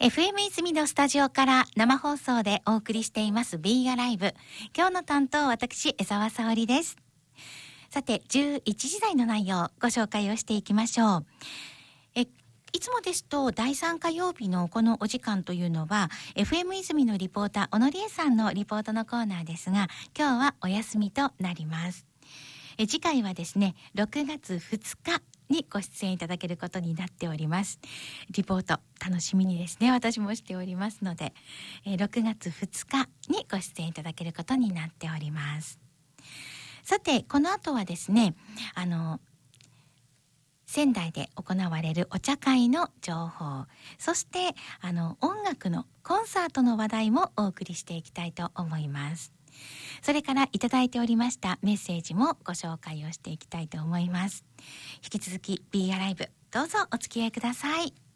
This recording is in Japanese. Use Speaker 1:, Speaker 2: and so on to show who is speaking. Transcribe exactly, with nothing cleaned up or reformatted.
Speaker 1: エフエム 泉のスタジオから生放送でお送りしています B アライブ。今日の担当私江澤沙織です。さてじゅういちじ台の内容ご紹介をしていきましょう。えいつもですとだいさん火曜日のこのお時間というのは エフエム 泉のリポーター小野理恵さんのリポートのコーナーですが、今日はお休みとなります。え次回はですねろくがつふつかにご出演いただけることになっております。リポート楽しみにですね私もしておりますので、えろくがつふつかにご出演いただけることになっております。さてこの後はですねあの仙台で行われるお茶会の情報、そしてあの音楽のコンサートの話題もお送りしていきたいと思います。それからいただいておりましたメッセージもご紹介をしていきたいと思います。引き続き B アライブどうぞお付き合いください。